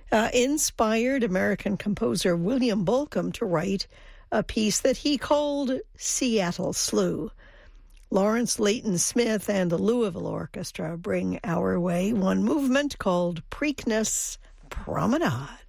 inspired American composer William Bolcom to write a piece that he called Seattle Slew. Lawrence Leighton Smith and the Louisville Orchestra bring our way one movement called Preakness Promenade.